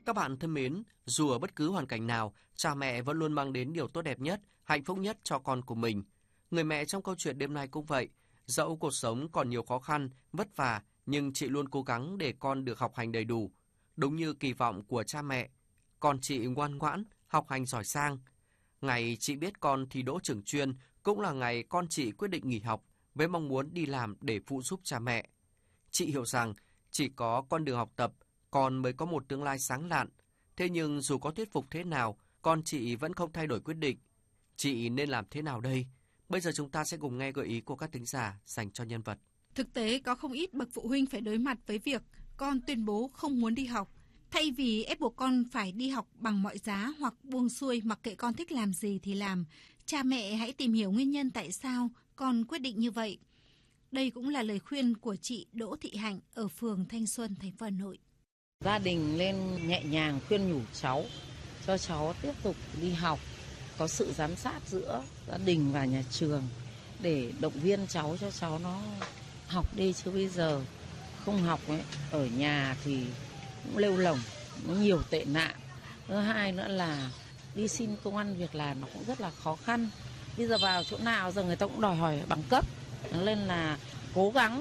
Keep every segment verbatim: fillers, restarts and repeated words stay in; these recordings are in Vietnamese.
Các bạn thân mến, dù ở bất cứ hoàn cảnh nào, cha mẹ vẫn luôn mang đến điều tốt đẹp nhất, hạnh phúc nhất cho con của mình. Người mẹ trong câu chuyện đêm nay cũng vậy. Dẫu cuộc sống còn nhiều khó khăn, vất vả, nhưng chị luôn cố gắng để con được học hành đầy đủ. Đúng như kỳ vọng của cha mẹ, con chị ngoan ngoãn, học hành giỏi sang. Ngày chị biết con thi đỗ trường chuyên cũng là ngày con chị quyết định nghỉ học với mong muốn đi làm để phụ giúp cha mẹ. Chị hiểu rằng chỉ có con đường học tập, con mới có một tương lai sáng lạn. Thế nhưng dù có thuyết phục thế nào, con chị vẫn không thay đổi quyết định. Chị nên làm thế nào đây? Bây giờ chúng ta sẽ cùng nghe gợi ý của các thính giả dành cho nhân vật. Thực tế có không ít bậc phụ huynh phải đối mặt với việc con tuyên bố không muốn đi học. Thay vì ép buộc con phải đi học bằng mọi giá hoặc buông xuôi mặc kệ con thích làm gì thì làm, cha mẹ hãy tìm hiểu nguyên nhân tại sao con quyết định như vậy. Đây cũng là lời khuyên của chị Đỗ Thị Hạnh ở phường Thanh Xuân, thành phố Hà Nội. Gia đình nên nhẹ nhàng khuyên nhủ cháu, cho cháu tiếp tục đi học, có sự giám sát giữa gia đình và nhà trường để động viên cháu cho cháu nó học đi, chứ bây giờ không học ấy, ở nhà thì cũng lêu lổng, nó nhiều tệ nạn. Thứ hai nữa là đi xin công ăn việc làm nó cũng rất là khó khăn. Bây giờ vào chỗ nào giờ người ta cũng đòi hỏi bằng cấp, nên là cố gắng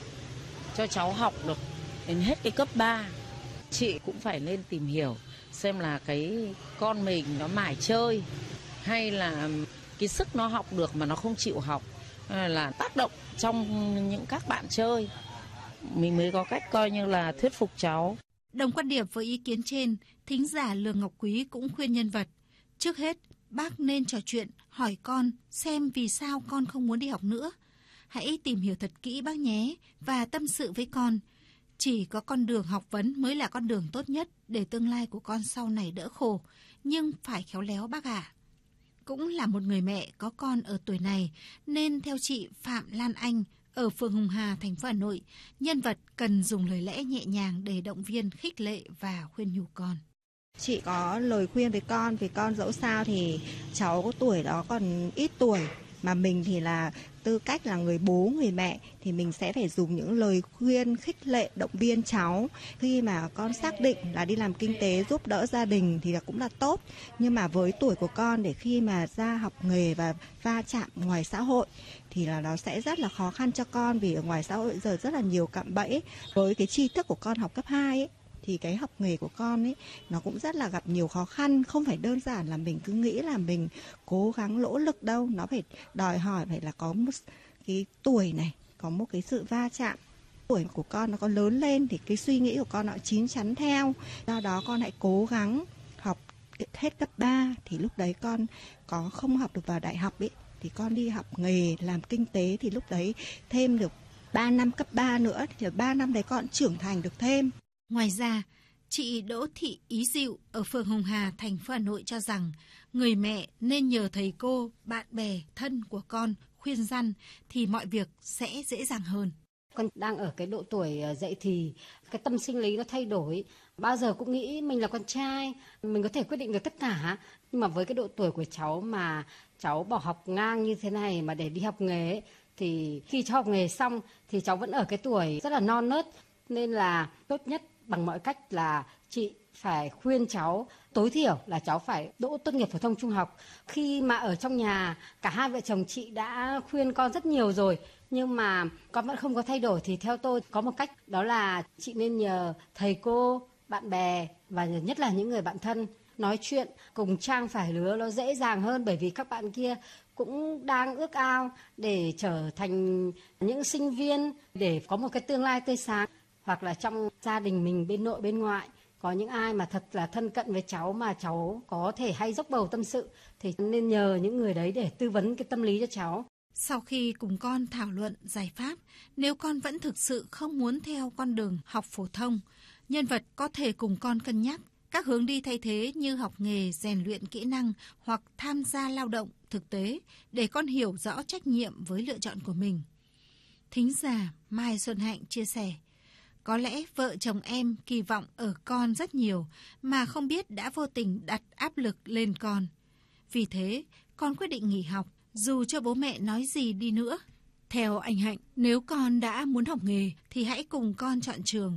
cho cháu học được đến hết cái cấp ba. Chị cũng phải lên tìm hiểu xem là cái con mình nó mải chơi hay là cái sức nó học được mà nó không chịu học, hay là tác động trong những các bạn chơi. Mình mới có cách coi như là thuyết phục cháu. Đồng quan điểm với ý kiến trên, thính giả Lương Ngọc Quý cũng khuyên nhân vật. Trước hết, bác nên trò chuyện, hỏi con xem vì sao con không muốn đi học nữa. Hãy tìm hiểu thật kỹ bác nhé và tâm sự với con. Chỉ có con đường học vấn mới là con đường tốt nhất để tương lai của con sau này đỡ khổ, nhưng phải khéo léo bác ạ. Cũng là một người mẹ có con ở tuổi này, nên theo chị Phạm Lan Anh ở phường Hồng Hà, thành phố Hà Nội, nhân vật cần dùng lời lẽ nhẹ nhàng để động viên, khích lệ và khuyên nhủ con. Chị có lời khuyên với con, vì con dẫu sao thì cháu có tuổi đó còn ít tuổi, mà mình thì là tư cách là người bố, người mẹ thì mình sẽ phải dùng những lời khuyên, khích lệ, động viên cháu. Khi mà con xác định là đi làm kinh tế giúp đỡ gia đình thì cũng là tốt, nhưng mà với tuổi của con để khi mà ra học nghề và va chạm ngoài xã hội thì là nó sẽ rất là khó khăn cho con, vì ở ngoài xã hội giờ rất là nhiều cạm bẫy. Với cái tri thức của con học cấp hai ấy, thì cái học nghề của con ấy nó cũng rất là gặp nhiều khó khăn, không phải đơn giản là mình cứ nghĩ là mình cố gắng nỗ lực đâu, nó phải đòi hỏi phải là có một cái tuổi này, có một cái sự va chạm. Tuổi của con nó có lớn lên thì cái suy nghĩ của con nó chín chắn theo, do đó con hãy cố gắng học hết cấp ba, thì lúc đấy con có không học được vào đại học ấy thì con đi học nghề làm kinh tế, thì lúc đấy thêm được ba năm cấp ba nữa thì ba năm đấy con trưởng thành được thêm. Ngoài ra, chị Đỗ Thị Ý Diệu ở phường Hồng Hà, thành phố Hà Nội cho rằng người mẹ nên nhờ thầy cô, bạn bè, thân của con khuyên răn thì mọi việc sẽ dễ dàng hơn. Con đang ở cái độ tuổi dậy thì, cái tâm sinh lý nó thay đổi. Bao giờ cũng nghĩ mình là con trai, mình có thể quyết định được tất cả. Nhưng mà với cái độ tuổi của cháu mà cháu bỏ học ngang như thế này mà để đi học nghề ấy, thì khi cháu học nghề xong thì cháu vẫn ở cái tuổi rất là non nớt. Nên là tốt nhất bằng mọi cách là chị phải khuyên cháu tối thiểu là cháu phải đỗ tốt nghiệp phổ thông trung học. Khi mà ở trong nhà, cả hai vợ chồng chị đã khuyên con rất nhiều rồi, nhưng mà con vẫn không có thay đổi, thì theo tôi có một cách, đó là chị nên nhờ thầy cô, bạn bè và nhất là những người bạn thân nói chuyện cùng trang phải lứa, nó dễ dàng hơn, bởi vì các bạn kia cũng đang ước ao để trở thành những sinh viên, để có một cái tương lai tươi sáng. Hoặc là trong gia đình mình bên nội bên ngoại có những ai mà thật là thân cận với cháu mà cháu có thể hay dốc bầu tâm sự thì nên nhờ những người đấy để tư vấn cái tâm lý cho cháu. Sau khi cùng con thảo luận giải pháp, nếu con vẫn thực sự không muốn theo con đường học phổ thông, nhân vật có thể cùng con cân nhắc các hướng đi thay thế như học nghề, rèn luyện kỹ năng hoặc tham gia lao động thực tế để con hiểu rõ trách nhiệm với lựa chọn của mình. Thính giả Mai Xuân Hạnh chia sẻ, có lẽ vợ chồng em kỳ vọng ở con rất nhiều mà không biết đã vô tình đặt áp lực lên con. Vì thế, con quyết định nghỉ học dù cho bố mẹ nói gì đi nữa. Theo anh Hạnh, nếu con đã muốn học nghề thì hãy cùng con chọn trường,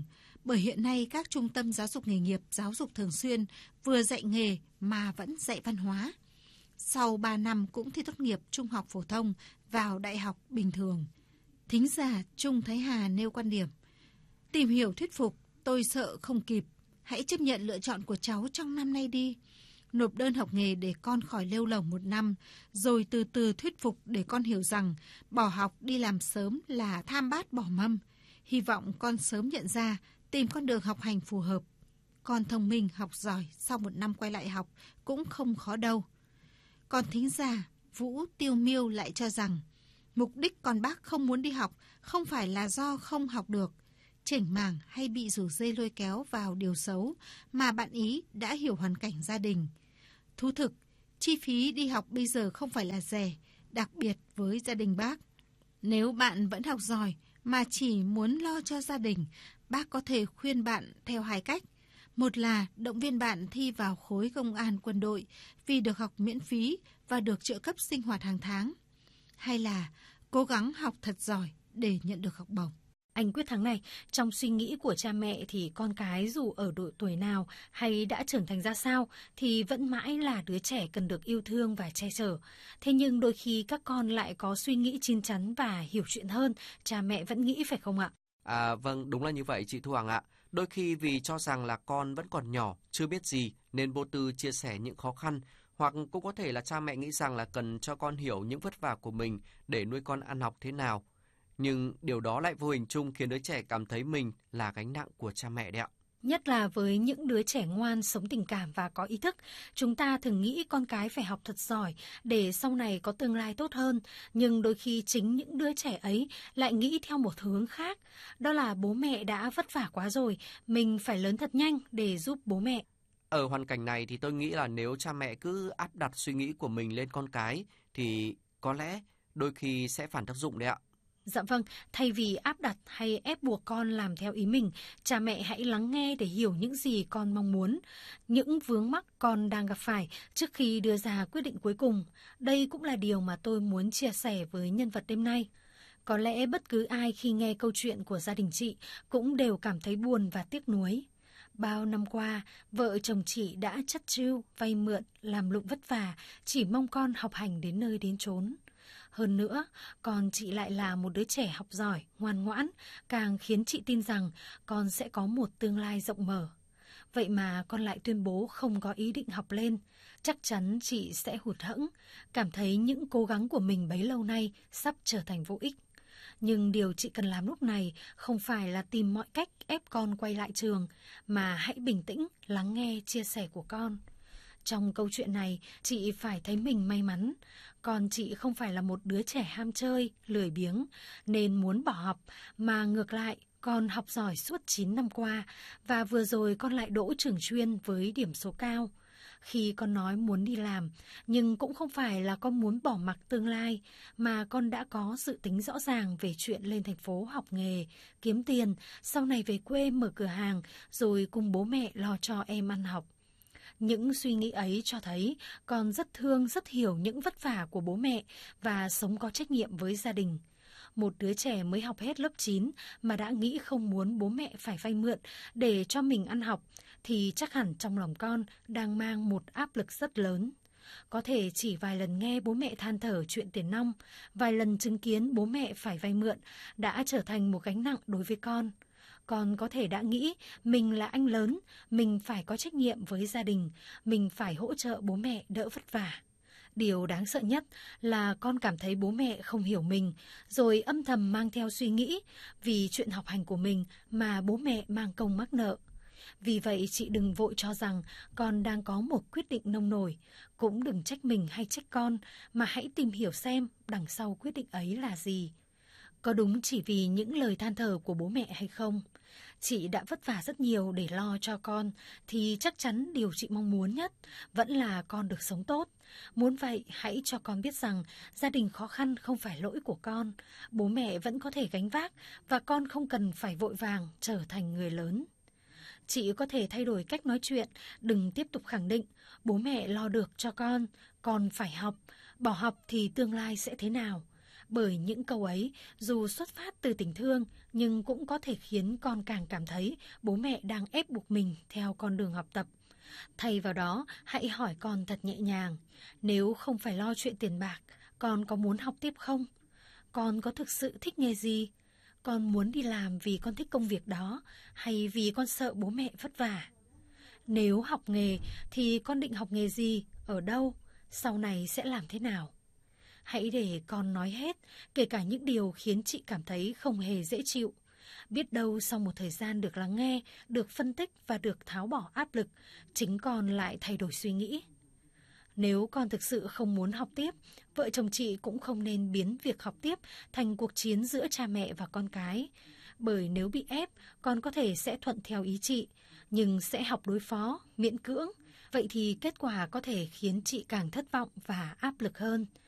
Bởi hiện nay các trung tâm giáo dục nghề nghiệp, giáo dục thường xuyên vừa dạy nghề mà vẫn dạy văn hóa. Sau ba năm cũng thi tốt nghiệp trung học phổ thông vào đại học bình thường. Thính giả Trung Thái Hà nêu quan điểm: tìm hiểu thuyết phục, tôi sợ không kịp. Hãy chấp nhận lựa chọn của cháu trong năm nay đi. Nộp đơn học nghề để con khỏi lêu lổng một năm, rồi từ từ thuyết phục để con hiểu rằng bỏ học đi làm sớm là tham bát bỏ mâm. Hy vọng con sớm nhận ra, tìm con đường học hành phù hợp. Con thông minh, học giỏi, sau một năm quay lại học cũng không khó đâu. Còn thính giả Vũ Tiêu Miêu lại cho rằng, mục đích con bác không muốn đi học không phải là do không học được, chểnh mảng hay bị rủ dê lôi kéo vào điều xấu, mà bạn ý đã hiểu hoàn cảnh gia đình. Thú thực, chi phí đi học bây giờ không phải là rẻ, đặc biệt với gia đình bác. Nếu bạn vẫn học giỏi mà chỉ muốn lo cho gia đình, bác có thể khuyên bạn theo hai cách. Một là động viên bạn thi vào khối công an quân đội vì được học miễn phí và được trợ cấp sinh hoạt hàng tháng. Hay là cố gắng học thật giỏi để nhận được học bổng. Anh Quyết Thắng này, trong suy nghĩ của cha mẹ thì con cái dù ở độ tuổi nào hay đã trưởng thành ra sao thì vẫn mãi là đứa trẻ cần được yêu thương và che chở. Thế nhưng đôi khi các con lại có suy nghĩ chín chắn và hiểu chuyện hơn, cha mẹ vẫn nghĩ phải không ạ? À vâng, đúng là như vậy chị Thu Hằng ạ. Đôi khi vì cho rằng là con vẫn còn nhỏ, chưa biết gì nên vô tư chia sẻ những khó khăn, hoặc cũng có thể là cha mẹ nghĩ rằng là cần cho con hiểu những vất vả của mình để nuôi con ăn học thế nào. Nhưng điều đó lại vô hình chung khiến đứa trẻ cảm thấy mình là gánh nặng của cha mẹ đấy ạ. Nhất là với những đứa trẻ ngoan, sống tình cảm và có ý thức, chúng ta thường nghĩ con cái phải học thật giỏi để sau này có tương lai tốt hơn. Nhưng đôi khi chính những đứa trẻ ấy lại nghĩ theo một hướng khác. Đó là bố mẹ đã vất vả quá rồi, mình phải lớn thật nhanh để giúp bố mẹ. Ở hoàn cảnh này thì tôi nghĩ là nếu cha mẹ cứ áp đặt suy nghĩ của mình lên con cái thì có lẽ đôi khi sẽ phản tác dụng đấy ạ. Dạ vâng, thay vì áp đặt hay ép buộc con làm theo ý mình, cha mẹ hãy lắng nghe để hiểu những gì con mong muốn, những vướng mắc con đang gặp phải trước khi đưa ra quyết định cuối cùng. Đây cũng là điều mà tôi muốn chia sẻ với nhân vật đêm nay. Có lẽ bất cứ ai khi nghe câu chuyện của gia đình chị cũng đều cảm thấy buồn và tiếc nuối. Bao năm qua, vợ chồng chị đã chắt chiu, vay mượn, làm lụng vất vả, chỉ mong con học hành đến nơi đến chốn. Hơn nữa, con chị lại là một đứa trẻ học giỏi, ngoan ngoãn, càng khiến chị tin rằng con sẽ có một tương lai rộng mở. Vậy mà con lại tuyên bố không có ý định học lên. Chắc chắn chị sẽ hụt hẫng, cảm thấy những cố gắng của mình bấy lâu nay sắp trở thành vô ích. Nhưng điều chị cần làm lúc này không phải là tìm mọi cách ép con quay lại trường, mà hãy bình tĩnh lắng nghe chia sẻ của con. Trong câu chuyện này, chị phải thấy mình may mắn. Con chị không phải là một đứa trẻ ham chơi, lười biếng, nên muốn bỏ học, mà ngược lại, con học giỏi suốt chín năm qua, và vừa rồi con lại đỗ trường chuyên với điểm số cao. Khi con nói muốn đi làm, nhưng cũng không phải là con muốn bỏ mặc tương lai, mà con đã có dự tính rõ ràng về chuyện lên thành phố học nghề, kiếm tiền, sau này về quê mở cửa hàng, rồi cùng bố mẹ lo cho em ăn học. Những suy nghĩ ấy cho thấy con rất thương, rất hiểu những vất vả của bố mẹ và sống có trách nhiệm với gia đình. Một đứa trẻ mới học hết lớp chín mà đã nghĩ không muốn bố mẹ phải vay mượn để cho mình ăn học, thì chắc hẳn trong lòng con đang mang một áp lực rất lớn. Có thể chỉ vài lần nghe bố mẹ than thở chuyện tiền nong, vài lần chứng kiến bố mẹ phải vay mượn đã trở thành một gánh nặng đối với con. Con có thể đã nghĩ mình là anh lớn, mình phải có trách nhiệm với gia đình, mình phải hỗ trợ bố mẹ đỡ vất vả. Điều đáng sợ nhất là con cảm thấy bố mẹ không hiểu mình, rồi âm thầm mang theo suy nghĩ vì chuyện học hành của mình mà bố mẹ mang công mắc nợ. Vì vậy chị đừng vội cho rằng con đang có một quyết định nông nổi, cũng đừng trách mình hay trách con, mà hãy tìm hiểu xem đằng sau quyết định ấy là gì. Có đúng chỉ vì những lời than thở của bố mẹ hay không? Chị đã vất vả rất nhiều để lo cho con, thì chắc chắn điều chị mong muốn nhất vẫn là con được sống tốt. Muốn vậy, hãy cho con biết rằng gia đình khó khăn không phải lỗi của con. Bố mẹ vẫn có thể gánh vác và con không cần phải vội vàng trở thành người lớn. Chị có thể thay đổi cách nói chuyện, đừng tiếp tục khẳng định bố mẹ lo được cho con, con phải học, bỏ học thì tương lai sẽ thế nào. Bởi những câu ấy, dù xuất phát từ tình thương, nhưng cũng có thể khiến con càng cảm thấy bố mẹ đang ép buộc mình theo con đường học tập. Thay vào đó, hãy hỏi con thật nhẹ nhàng, nếu không phải lo chuyện tiền bạc, con có muốn học tiếp không? Con có thực sự thích nghề gì? Con muốn đi làm vì con thích công việc đó, hay vì con sợ bố mẹ vất vả? Nếu học nghề, thì con định học nghề gì, ở đâu, sau này sẽ làm thế nào? Hãy để con nói hết, kể cả những điều khiến chị cảm thấy không hề dễ chịu. Biết đâu sau một thời gian được lắng nghe, được phân tích và được tháo bỏ áp lực, chính con lại thay đổi suy nghĩ. Nếu con thực sự không muốn học tiếp, vợ chồng chị cũng không nên biến việc học tiếp thành cuộc chiến giữa cha mẹ và con cái. Bởi nếu bị ép, con có thể sẽ thuận theo ý chị, nhưng sẽ học đối phó, miễn cưỡng. Vậy thì kết quả có thể khiến chị càng thất vọng và áp lực hơn.